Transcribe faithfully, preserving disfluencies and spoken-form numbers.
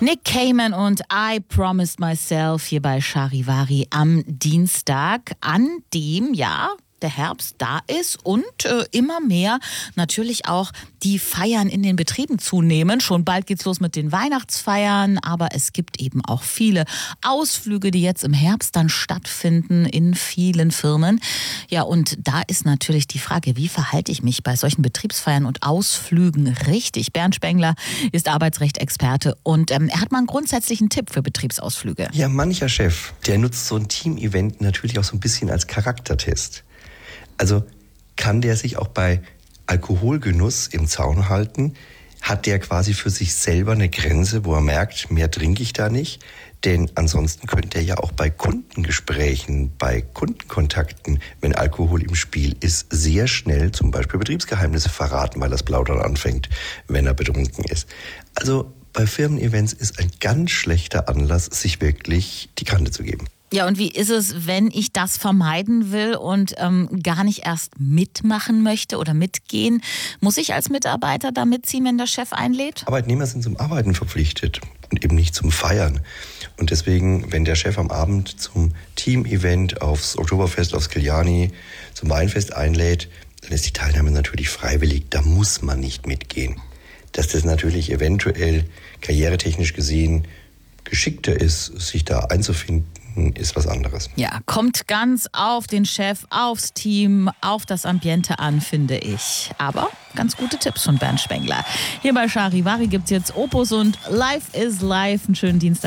Nick Cayman und I Promised Myself hier bei Charivari am Dienstag, an dem, ja, der Herbst da ist und äh, immer mehr natürlich auch die Feiern in den Betrieben zunehmen. Schon bald geht's los mit den Weihnachtsfeiern, aber es gibt eben auch viele Ausflüge, die jetzt im Herbst dann stattfinden in vielen Firmen. Ja, und da ist natürlich die Frage, wie verhalte ich mich bei solchen Betriebsfeiern und Ausflügen richtig? Bernd Spengler ist Arbeitsrechtsexperte und ähm, er hat mal einen grundsätzlichen Tipp für Betriebsausflüge. Ja, mancher Chef, der nutzt so ein Team-Event natürlich auch so ein bisschen als Charaktertest. Also kann der sich auch bei Alkoholgenuss im Zaun halten? Hat der quasi für sich selber eine Grenze, wo er merkt, mehr trinke ich da nicht? Denn ansonsten könnte er ja auch bei Kundengesprächen, bei Kundenkontakten, wenn Alkohol im Spiel ist, sehr schnell zum Beispiel Betriebsgeheimnisse verraten, weil das Plaudern anfängt, wenn er betrunken ist. Also bei Firmen-Events ist ein ganz schlechter Anlass, sich wirklich die Kante zu geben. Ja, und wie ist es, wenn ich das vermeiden will und ähm, gar nicht erst mitmachen möchte oder mitgehen? Muss ich als Mitarbeiter da mitziehen, wenn der Chef einlädt? Arbeitnehmer sind zum Arbeiten verpflichtet und eben nicht zum Feiern. Und deswegen, wenn der Chef am Abend zum Team-Event aufs Oktoberfest, aufs Kiliani, zum Weinfest einlädt, dann ist die Teilnahme natürlich freiwillig. Da muss man nicht mitgehen. Dass das natürlich eventuell karrieretechnisch gesehen geschickter ist, sich da einzufinden, ist was anderes. Ja, kommt ganz auf den Chef, aufs Team, auf das Ambiente an, finde ich. Aber ganz gute Tipps von Bernd Spengler. Hier bei Charivari gibt es jetzt Opus und Life is Life. Einen schönen Dienstag.